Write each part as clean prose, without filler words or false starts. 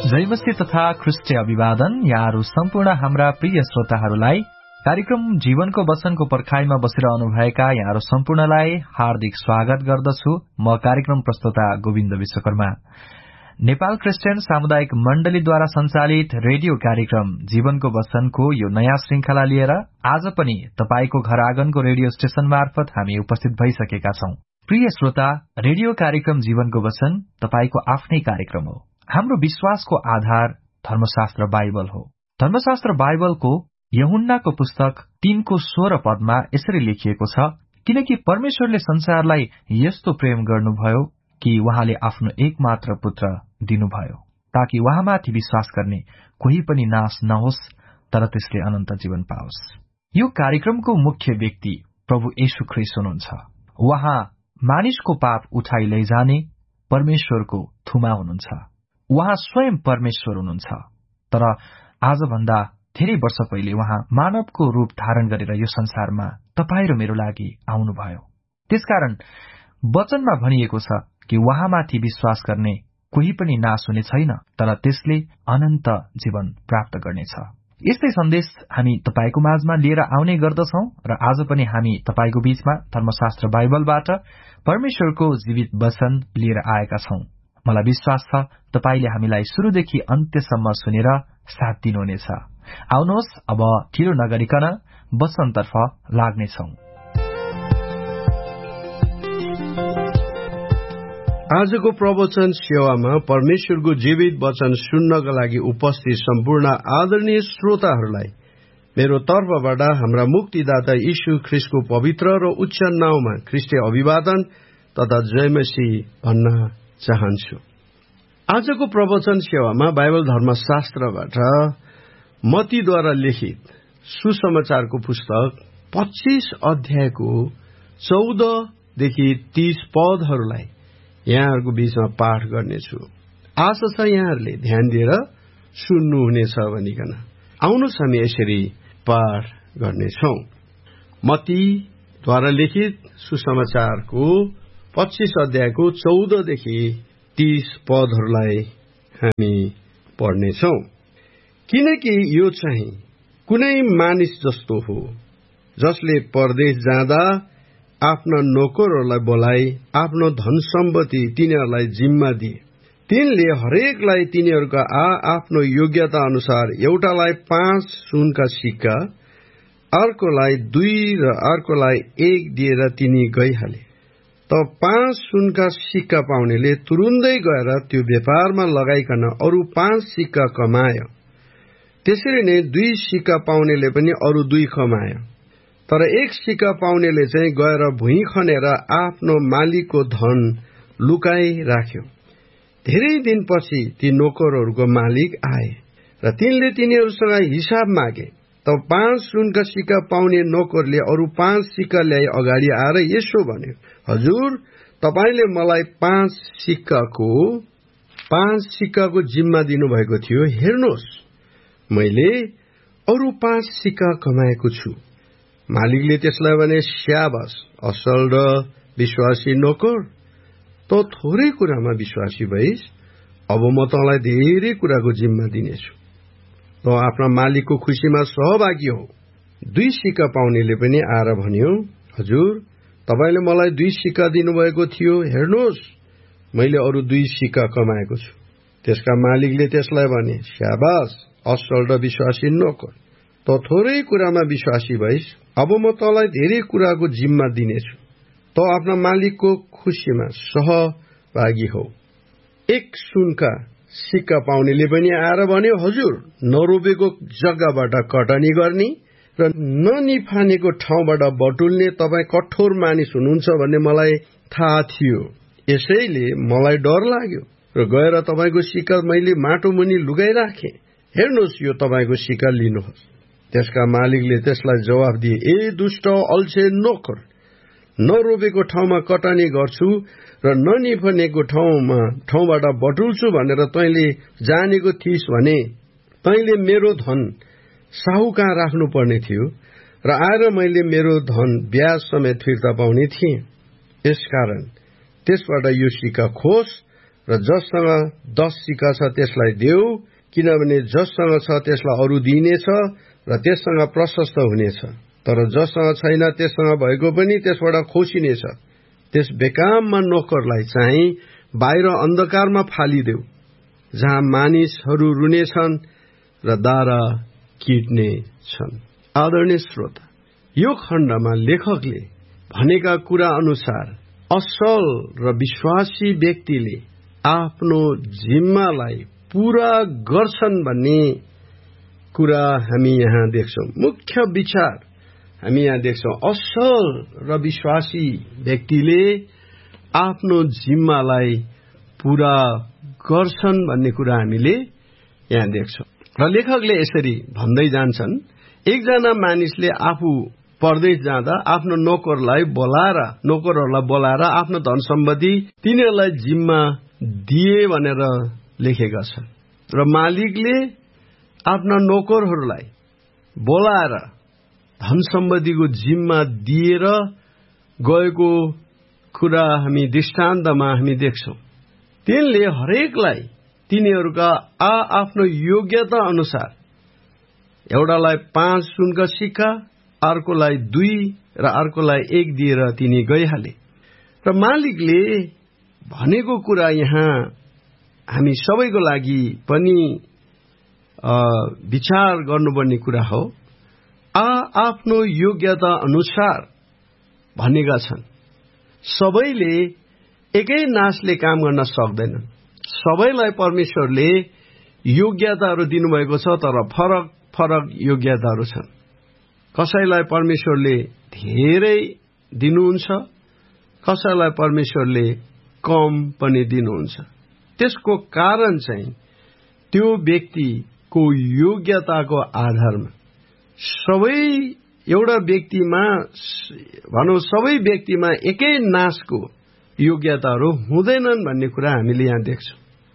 जय मसीह तथा ख्रीष्ट अभिवादन। यहाँहरू सम्पूर्ण हाम्रा प्रिय श्रोताहरूलाई कार्यक्रम जीवनको वचनको पर्खाइमा बसिरहनु भएका यहाँहरू सम्पूर्णलाई हार्दिक स्वागत गर्दछु। म कार्यक्रम प्रस्तोता गोविन्द विश्वकर्मा। नेपाल क्रिस्चियन सामुदायिक मण्डलीद्वारा सञ्चालित रेडियो कार्यक्रम जीवनको वचनको यो नयाँ श्रृंखला लिएर आज पनि तपाईको घर आँगनको रेडियो स्टेशन मार्फत हामी उपस्थित भइसकेका छौं। प्रिय श्रोता, रेडियो कार्यक्रम जीवनको वचन तपाईको आफ्नै कार्यक्रम हो। हाम्रो विश्वासको आधार धर्मशास्त्र बाइबल हो। धर्मशास्त्र बाइबलको यूहन्नाको पुस्तक 3:16 पदमा यसरी लेखिएको छ, किनकि परमेश्वरले संसारलाई यस्तो प्रेम गर्नुभयो कि उहाँले आफ्नो एकमात्र पुत्र दिनुभयो, ताकि उहाँमाथि विश्वास गर्ने कोही पनि नाश नहोस्, तर त्यसले अनन्त जीवन पाओस्। यो कार्यक्रमको मुख्य व्यक्ति प्रभु येशू ख्रीष्ट हुनुहुन्छ। उहाँ मानिसको पाप उठाइ लैजाने परमेश्वरको थुमा हुनुहुन्छ। उहाँ स्वयं परमेश्वर हुनुहुन्छ, तर आजभन्दा धेरै वर्ष पहिले उहाँ मानवको रूप धारण गरेर यो संसारमा तपाईं र मेरो लागि आउनुभयो। त्यसकारण वचनमा भनिएको छ कि उहाँमाथि विश्वास गर्ने कोही पनि नाश हुने छैन, तर त्यसले अनन्त जीवन प्राप्त गर्नेछ। यस्तै सन्देश हामी तपाईको माझमा लिएर आउने गर्दछौं र आज पनि हामी तपाईको बीचमा धर्मशास्त्र बाइबलबाट परमेश्वरको जीवित वचन लिएर आएका छौं। मलाई विश्वास छ तपाईले हामीलाई शुरूदेखि अन्त्यसम्म सुनेर साथ दिनुहुनेछ। आउनुहोस्, अब ढिलो नगरिकन वचनतर्फ लाग्नेछौं। आजको प्रवचन सेवामा परमेश्वरको जीवित वचन सुन्नका लागि उपस्थित सम्पूर्ण आदरणीय श्रोताहरूलाई मेरो तर्फबाट हाम्रा मुक्तिदाता यीशु ख्रीष्टको पवित्र र उच्च नाउँमा ख्रीष्टीय अभिवादन तथा जय मसीह भन्न चाहन्छु। आजको प्रवचन सेवामा बाइबल धर्मशास्त्रबाट मत्तीद्वारा लिखित सुसमाचारको पुस्तक 25 अध्यायको 14 देखि 30 पदहरूलाई यहाँहरूको बीचमा पाठ गर्नेछु। आशा छ यहाँहरूले ध्यान दिएर सुन्नुहुनेछ भनिकन। आउनुहोस् हामी यसरी पाठ गर्नेछौं। मत्तीद्वारा लिखित सुसमाचारको 25 अध्यायको 14 देखि 30 पदहरूलाई हामी पढ्नेछौं। किनकि यो चाहिँ कुनै मानिस जस्तो हो जसले परदेश जाँदा आफ्ना नोकरहरूलाई बोलाई आफ्नो धन सम्पत्ति तिनीहरूलाई जिम्मा दिए। तिनले हरेकलाई तिनीहरूका आफ्नो योग्यता अनुसार एउटालाई 5 सुनका सिक्का, अर्कोलाई 2 र अर्कोलाई 1 दिएर तिनी गइहाले। तब 5 सुनका सिक्का पाउनेले तुरुन्तै गएर त्यो व्यापारमा लगाइकन अरू 5 सिक्का कमायो। त्यसरी नै 2 सिक्का पाउनेले पनि अरू 2 कमायो। तर 1 सिक्का पाउनेले चाहिँ गएर भुइँ खनेर आफ्नो मालिकको धन लुकाई राख्यो। धेरै दिनपछि ती नोकरहरूको मालिक आए र तिनले तिनीहरूसँग हिसाब मागे। तब 5 सुनका सिक्का पाउने नोकरले अरू 5 सिक्का ल्याई अगाडि आएर यसो भन्यो, हजुर, तपाईले मलाई 5 सिक्काको जिम्मा दिनुभएको थियो। हेर्नुहोस्, मैले अरू 5 सिक्का कमाएको छु। मालिकले त्यसलाई भने, स्याबास, असल र विश्वासी नोकर, त थोरै कुरामा विश्वासी भइस्, अब म तँलाई धेरै कुराको जिम्मा दिनेछु। त आफ्ना मालिकको खुसीमा सहभागी हो। 2 सिक्का पाउनेले पनि आएर भन्यो, हजुर, तपाईले मलाई 2 सिक्का दिनुभएको थियो। हेर्नुहोस्, मैले अरू 2 सिक्का कमाएको छु। त्यसका मालिकले त्यसलाई भने, स्याबास, असल र विश्वासी नोकर, त थोरै कुरामा विश्वासी भइस्, अब म तँलाई धेरै कुराको जिम्मा दिनेछु। त आफ्ना मालिकको खुसीमा सहभागी हो। 1 सुनका सिक्का पाउनेले पनि आएर भन्यो, हजुर, नरोपेको जग्गाबाट कटनी गर्ने र ननिफानेको ठाउँबाट बटुल्ने तपाईँ कठोर मानिस हुनुहुन्छ भन्ने मलाई थाहा थियो। यसैले मलाई डर लाग्यो र गएर तपाईँको सिक्का मैले माटो मुनि लुगाइराखेँ। हेर्नुहोस्, यो तपाईँको सिक्का लिनुहोस्। त्यसका मालिकले त्यसलाई जवाफ दिए, ए दुष्ट अल्छे नोकर, नरोपेको ठाउँमा कटनी गर्छु र ननिफनेको ठाउँबाट बटुल्छु भनेर तैँले जानेको थिइस् भने तैँले मेरो धन साहुकहाँ राख्नु पर्ने थियो र आएर मैले मेरो धन ब्याज समेत फिर्ता पाउने थिएँ। यसकारण त्यसबाट यो सिक्का खोस् र जससँग 10 सिक्का छ त्यसलाई देऊ, किनभने जससँग छ त्यसलाई अरू दिइनेछ र त्यससँग प्रशस्त हुनेछ, तर जससँग छैन त्यससँग भएको पनि त्यसबाट खोसिनेछ। त्यस बेकाममा नोकरलाई चाहिँ बाहिर अन्धकारमा फालिदेऊ, जहाँ मानिसहरू रुनेछन् र दारा किट्ने छन्। आदरणीय श्रोता, यो खण्डमा लेखकले भनेका कुरा अनुसार असल र विश्वासी व्यक्तिले आफ्नो जिम्मालाई पूरा गर्छन् भन्ने कुरा हामी यहाँ देख्छौं। मुख्य विचार हामी यहाँ देख्छौं, असल र विश्वासी व्यक्तिले आफ्नो जिम्मालाई पूरा गर्छन् भन्ने कुरा हामीले यहाँ देख्छौं। र लेखकले यसरी भन्दै जान्छन्, एकजना मानिसले आफू परदेश जाँदा आफ्नो नोकरहरूलाई बोलाएर आफ्नो धन सम्पत्ति तिनीहरूलाई जिम्मा दिए भनेर लेखेका छन्। र मालिकले आफ्ना नोकरहरूलाई बोलाएर धन सम्पत्तिको जिम्मा दिएर गएको कुरा हामी दृष्टान्तमा हामी देख्छौं। तिनले हरेकलाई तिनीहरूका आफ्नो योग्यता अनुसार, एउटालाई 5 सुनका सिक्का, अर्कोलाई 2 र अर्कोलाई 1 दिएर तिनी गइहाले। र मालिकले भनेको कुरा यहाँ हामी सबैको लागि पनि विचार गर्नुपर्ने कुरा हो। आफ्नो योग्यता अनुसार भनेका छन्। सबैले एकै नासले काम गर्न सक्दैनन्। सबैलाई परमेश्वरले योग्यताहरू दिनुभएको छ, तर फरक फरक योग्यताहरू छन्। कसैलाई परमेश्वरले धेरै दिनुहुन्छ, कसैलाई परमेश्वरले कम पनि दिनुहुन्छ। त्यसको कारण चाहिँ त्यो व्यक्तिको योग्यताको आधारमा सबै व्यक्तिमा एकै नासको योग्यताहरू हुँदैनन् भन्ने कुरा हामीले यहाँ देख्छौं।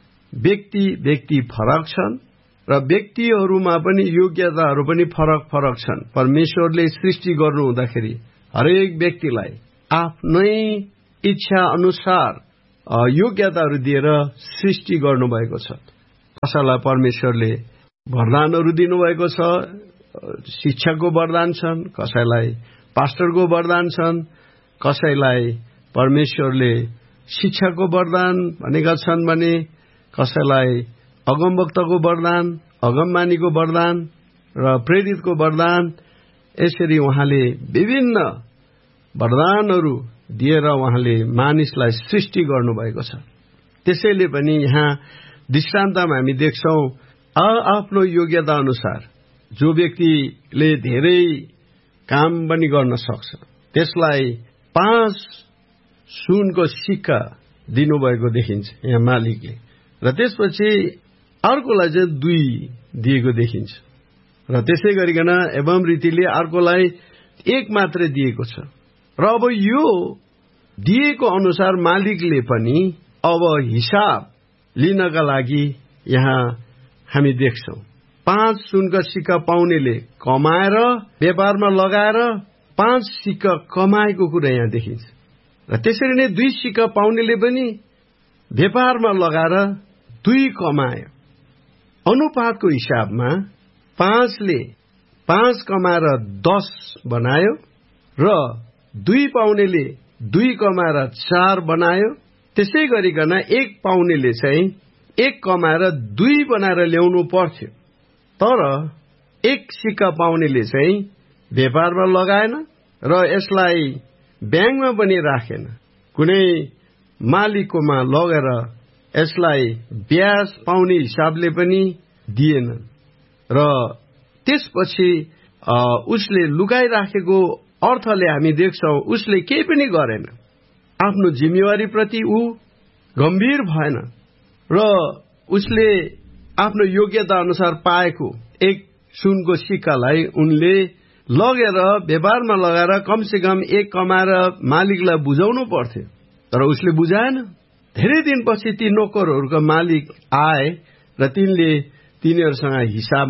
व्यक्ति फरक छन् र व्यक्तिहरूमा पनि योग्यताहरू पनि फरक छन्। परमेश्वरले सृष्टि गर्नु हुँदाखेरि हरेक व्यक्तिलाई आफ्नै इच्छा अनुसार योग्यताहरू दिएर सृष्टि गर्नुभएको छ। कसैलाई परमेश्वरले वरदानहरू दिनुभएको छ, शिक्षाको वरदान छन्, कसैलाई पास्टरको वरदान छन्, कसैलाई परमेश्वरले शिक्षाको वरदान भनेका छन् भने कसैलाई अगमवक्ताको वरदान, अगमवाणीको वरदान र प्रेरितको वरदान, यसरी उहाँले विभिन्न वरदानहरू दिएर उहाँले मानिसलाई सृष्टि गर्नुभएको छ। त्यसैले पनि यहाँ दृष्टान्तमा हामी देख्छौं, आफ्नो योग्यता अनुसार जो व्यक्तिले धेरै काम पनि गर्न सक्छ त्यसलाई 5 सुनको सिक्का दिनुभएको देखिन्छ यहाँ मालिकले, र त्यसपछि अर्कोलाई चाहिँ 2 दिएको देखिन्छ। र त्यसै गरिकन एवं रीतिले अर्कोलाई 1 मात्रै दिएको छ। र अब यो दिएको अनुसार मालिकले पनि अब हिसाब लिनका लागि यहाँ हामी देख्छौं 5 सुनका सिक्का पाउनेले कमाएर व्यापारमा लगाएर 5 सिक्का कमाएको कुरा यहाँ देखिन्छ। र त्यसरी नै 2 सिक्का पाउनेले पनि व्यापारमा लगाएर 2 कमायो। अनुपातको हिसाबमा 5 ले 5 कमाएर 10 बनायो र 2 पाउनेले 2 कमाएर 4 बनायो। त्यसै गरिकन 1 पाउनेले चाहिँ 1 कमाएर 2 बनाएर ल्याउनु पर्थ्यो, तर 1 सिक्का पाउनेले चाहिँ व्यापारमा लगाएन र यसलाई ब्याङ्कमा पनि राखेन, कुनै मालिककोमा लगेर यसलाई ब्याज पाउने हिसाबले पनि दिएन। र त्यसपछि उसले लुकाइराखेको अर्थले हामी देख्छौं उसले केही पनि गरेन। आफ्नो जिम्मेवारीप्रति ऊ गम्भीर भएन र उसले आफ्नो योग्यता अनुसार पाएको 1 सुनको सिक्कालाई उनले लगेर व्यापारमा लगाएर कमसेकम 1 कमाएर मालिकलाई बुझाउनु पर्थ्यो, तर उसले बुझाएन। धेरै दिनपछि ती नोकरहरूका मालिक आए र तिनीहरूसँग हिसाब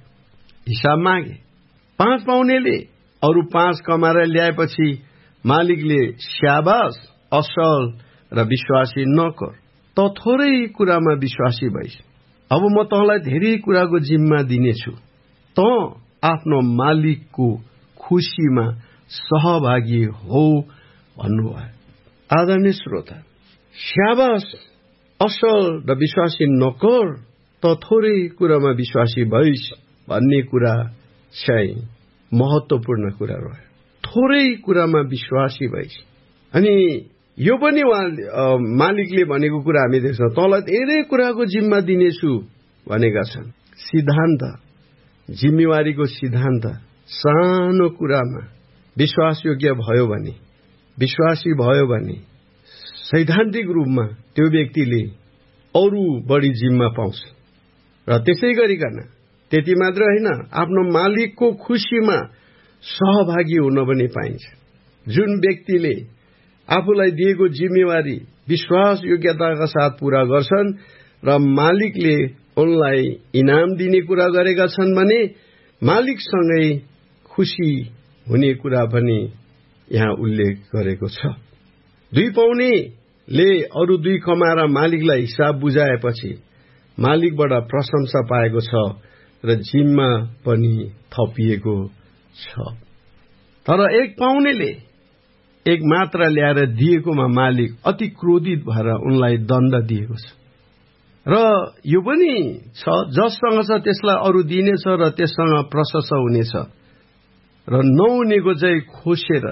मागे। 5 पाउनेले अरू 5 कमाएर ल्याएपछि मालिकले स्याबास असल र विश्वासी नोकर, त थोरै कुरामा विश्वासी भइस्। अब म तँलाई धेरै कुराको जिम्मा दिनेछु, त आफ्नो मालिकको खुसीमा सहभागी हो भन्नुभयो। आदरणीय श्रोता, स्याबास असल र विश्वासी नोकर, त थोरै कुरामा विश्वासी भइस् भन्ने कुरा चाहिँ महत्त्वपूर्ण कुरा रह्यो। थोरै कुरामा विश्वासी भइस्। अनि यो पनि मालिकले भनेको कुरा हामी देख्छौँ, तँलाई धेरै कुराको जिम्मा दिनेछु भनेका छन्। सिद्धान्त, जिम्मेवारीको सिद्धान्त, सानो कुरामा विश्वासयोग्य भयो भने, विश्वासी भयो भने सैद्धान्तिक रूपमा त्यो व्यक्तिले अरू बढी जिम्मा पाउँछ। र त्यसै गरिकन त्यति मात्र होइन, आफ्नो मालिकको खुसीमा सहभागी हुन पनि पाइन्छ। जुन व्यक्तिले आफूलाई दिएको जिम्मेवारी विश्वास योग्यताका साथ पूरा गर्छन् र मालिकले उनलाई इनाम दिने कुरा गरेका छन् भने मालिकसँगै खुसी हुने कुरा पनि यहाँ उल्लेख गरेको छ। 2 पाउनेले अरू 2 कमाएर मालिकलाई हिसाब बुझाएपछि मालिकबाट प्रशंसा पाएको छ र जिम्मा पनि थपिएको छ। तर 1 पाउनेले 1 मात्र ल्याएर दिएकोमा मालिक अति क्रोधित भएर उनलाई दण्ड दिएको छ। र यो पनि छ, जससँग छ त्यसलाई अरू दिनेछ र त्यससँग प्रशंसा हुनेछ, र नहुनेको चाहिँ खोसेर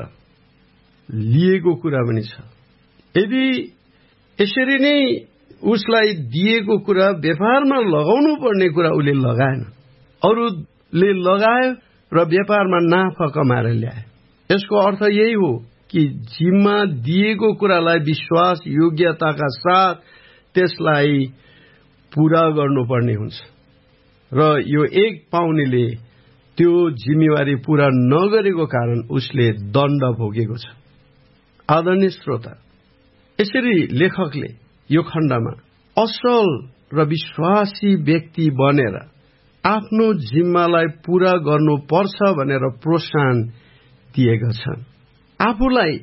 लिएको कुरा पनि छ। यदि यसरी नै उसलाई दिएको कुरा व्यापारमा लगाउनु पर्ने कुरा उसले लगाएन, अरूले लगायो र व्यापारमा नाफा कमाएर ल्याए। यसको अर्थ यही हो कि जिम्मा दिएको कुरालाई विश्वास योग्यताका साथ त्यसलाई पूरा गर्नुपर्ने हुन्छ। र यो 1 पाउनेले त्यो जिम्मेवारी पूरा नगरेको कारण उसले दण्ड भोगेको छ। आदरणीय श्रोता, यसरी लेखकले यो खण्डमा असल र विश्वासी व्यक्ति बनेर आफ्नो जिम्मालाई पूरा गर्नुपर्छ भनेर प्रोत्साहन दिएका छन्। आफूलाई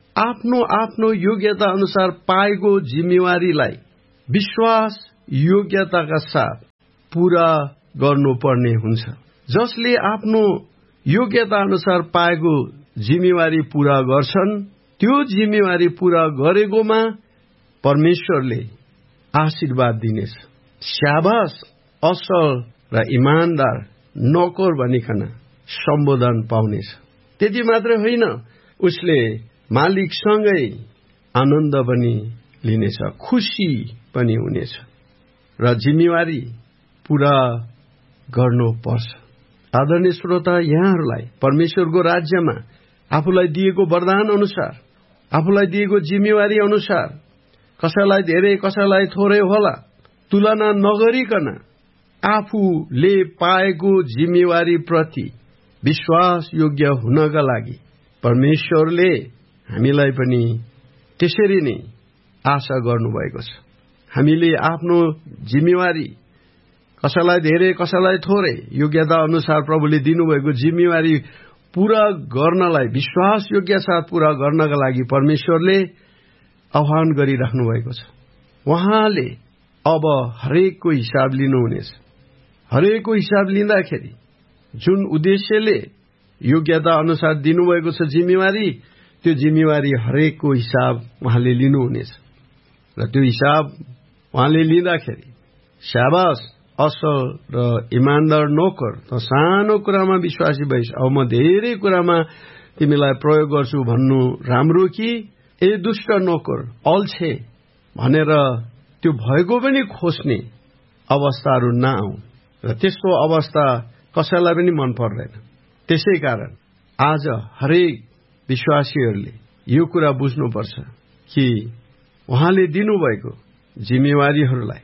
आफ्नो योग्यता अनुसार पाएको जिम्मेवारीलाई विश्वास योग्यताका साथ पूरा गर्नुपर्ने हुन्छ। जसले आफ्नो योग्यता अनुसार पाएको जिम्मेवारी पूरा गर्छन्, त्यो जिम्मेवारी पूरा गरेकोमा परमेश्वरले आशीर्वाद दिनेछ। स्याबास असल र इमानदार नोकर भनिकन सम्बोधन पाउनेछ। त्यति मात्र होइन, उसले मालिकसँगै आनन्द पनि लिनेछ, खुसी पनि हुनेछ र जिम्मेवारी पूरा गर्नुपर्छ। आदरणीय श्रोता, यहाँहरूलाई परमेश्वरको राज्यमा आफूलाई दिएको वरदान अनुसार, आफूलाई दिएको जिम्मेवारी अनुसार कसैलाई धेरै कसैलाई थोरै होला तुलना नगरिकन आफूले पाएको जिम्मेवारी प्रति विश्वास योग्य हुनका लागि परमेश्वरले हामीलाई पनि त्यसरी नै आशा गर्नुभएको छ। हामीले आफ्नो जिम्मेवारी कसैलाई धेरै कसैलाई थोरै योग्यता अनुसार प्रभुले दिनुभएको जिम्मेवारी पूरा गर्नलाई विश्वास योग्य साथ पूरा गर्नका लागि परमेश्वरले आह्वान गरिराख्नु भएको छ। उहाँले अब हरेकको हिसाब लिनुहुनेछ। हरेकको हिसाब लिँदाखेरि जुन उद्देश्यले योग्यता अनुसार दिनुभएको छ जिम्मेवारी, त्यो जिम्मेवारी हरेकको हिसाब उहाँले लिनुहुनेछ र त्यो हिसाब उहाँले लिँदाखेरि स्याबास असल र इमानदार नोकर, त सानो कुरामा विश्वासी भइस्, अब म धेरै कुरामा तिमीलाई प्रयोग गर्छु भन्नु राम्रो कि ए दुष्ट नोकर अल्छे भनेर त्यो भएको पनि खोज्ने अवस्थाहरू नआउ र त्यस्तो अवस्था कसैलाई पनि मन पर्दैन। त्यसै कारण आज हरेक विश्वासीहरूले यो कुरा बुझ्नुपर्छ कि उहाँले दिनुभएको जिम्मेवारीहरूलाई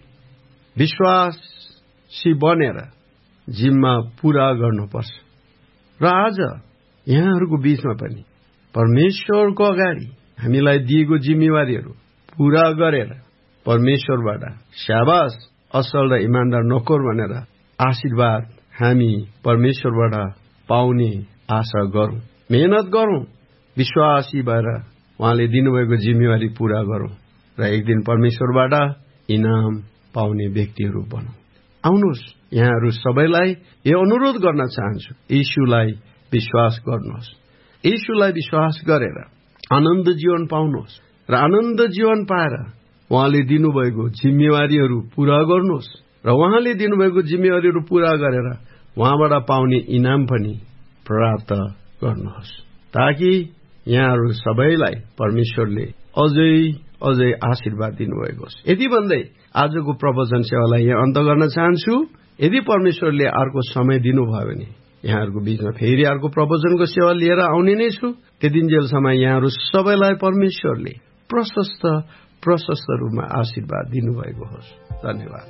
विश्वासी बनेर जिम्मा पूरा गर्नुपर्छ। र आज यहाँहरूको बीचमा पनि परमेश्वरको अगाडि हामीलाई दिएको जिम्मेवारीहरू पूरा गरेर परमेश्वरबाट स्याबास असल र इमानदार नोकर भनेर आशीर्वाद हामी परमेश्वरबाट पाउने आशा गरौँ। मेहनत गरौँ, विश्वासी भएर उहाँले दिनुभएको जिम्मेवारी पूरा गरौँ र एक दिन परमेश्वरबाट इनाम पाउने व्यक्तिहरू बनौं। आउनुहोस्, यहाँहरू सबैलाई यो अनुरोध गर्न चाहन्छु, यीशुलाई विश्वास गर्नुहोस्। यीशुलाई विश्वास गरेर आनन्द जीवन पाउनुहोस् र आनन्द जीवन पाएर उहाँले दिनुभएको जिम्मेवारीहरू पूरा गर्नुहोस् र उहाँले दिनुभएको जिम्मेवारीहरू पूरा गरेर उहाँबाट पाउने इनाम पनि प्राप्त गर्नुहोस्, ताकि यहाँहरू सबैलाई परमेश्वरले अझै आशीर्वाद दिनुभएको होस्। यति भन्दै आजको प्रवचन सेवालाई यहाँ अन्त गर्न चाहन्छु। यदि परमेश्वरले अर्को समय दिनुभयो भने यहाँहरूको बीचमा फेरि अर्को प्रवचनको सेवा लिएर आउने नै छु। त्यतिन्जेलसम्म यहाँहरू सबैलाई परमेश्वरले प्रशस्त रूपमा आशीर्वाद दिनुभएको होस्। धन्यवाद।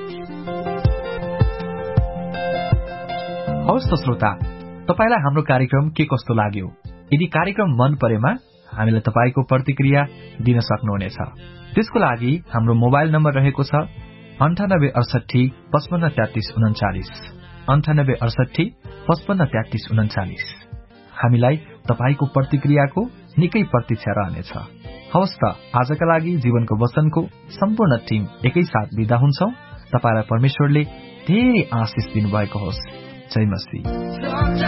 हवस् त श्रोता, तपाईलाई हाम्रो कार्यक्रम के कस्तो लाग्यो? यदि कार्यक्रम मन परेमा हामीलाई तपाईको प्रतिक्रिया दिन सक्नुहुनेछ। त्यसको लागि हाम्रो मोबाइल नम्बर रहेको छ 9868 55 33 39, 9868 55 33 39। हामीलाई तपाईको प्रतिक्रियाको निकै प्रतीक्षा रहनेछ। हवस् त, आजका लागि जीवनको वचनको सम्पूर्ण टिम एकैसाथ बिदा हुन्छौं। तपाईलाई परमेश्वरले धेरै आशिष दिनुभएको होस्। जय मसीह।